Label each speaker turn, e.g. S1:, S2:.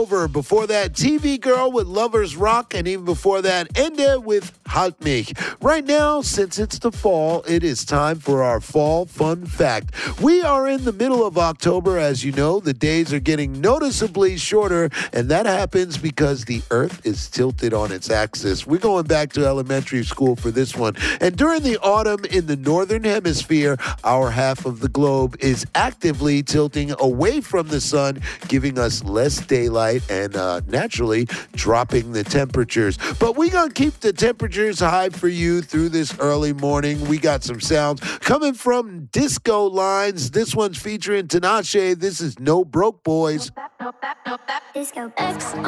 S1: Rover. Before that, TV Girl with Lovers Rock. And even before that, Ende with Halt mich. Right now, since it's the fall, it is time for our fall fun fact. We are in the middle of October. As you know, the days are getting noticeably shorter, and that happens because the Earth is tilted on its axis. We're going back to elementary school for this one. And during the autumn in the northern hemisphere, our half of the globe is actively tilting away from the sun, giving us less daylight and naturally dropping the temperatures. But we're going to keep the temperatures high for you through this early morning. We got some sounds coming from Disco Lines. This one's featuring Tinashe. This is No Broke Boys.
S2: Disco X.